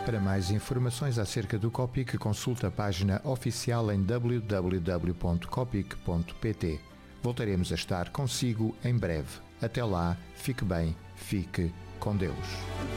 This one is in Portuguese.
Para mais informações acerca do Copic, consulte a página oficial em www.copic.pt. Voltaremos a estar consigo em breve. Até lá, fique bem, fique com Deus.